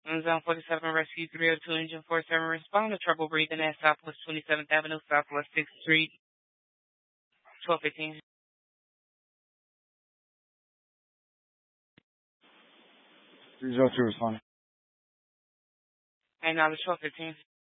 Zone 47 Rescue 302 Engine 47 respond to trouble breathing at Southwest 27th Avenue, Southwest 6th Street, 1215. 302 responding. And now the 1215.